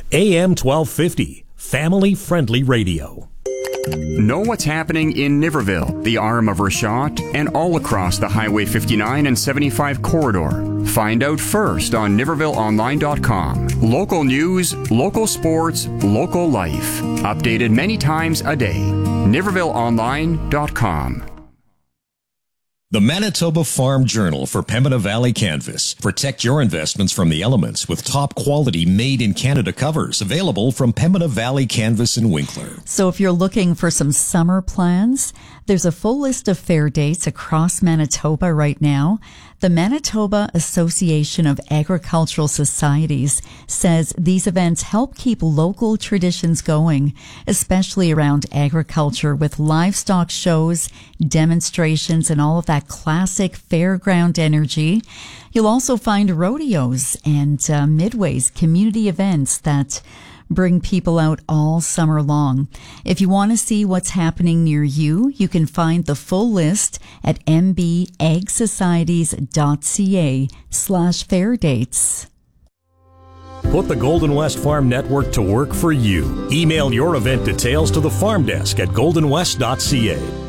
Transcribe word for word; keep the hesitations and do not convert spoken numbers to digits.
A M twelve fifty, family-friendly radio. Know what's happening in Niverville, the arm of Rashot, and all across the Highway fifty-nine and seventy-five corridor. Find out first on niverville online dot com. Local news, local sports, local life. Updated many times a day. niverville online dot com. The Manitoba Farm Journal for Pembina Valley Canvas. Protect your investments from the elements with top quality made in Canada covers available from Pembina Valley Canvas in Winkler. So if you're looking for some summer plans, there's a full list of fair dates across Manitoba right now. The Manitoba Association of Agricultural Societies says these events help keep local traditions going, especially around agriculture, with livestock shows, demonstrations, and all of that classic fairground energy. You'll also find rodeos and uh, midways, community events that bring people out all summer long. If you want to see what's happening near you, you can find the full list at m b ag societies dot c a slash fair dates. Put the Golden West Farm Network to work for you. Email your event details to the farm desk at golden west dot c a.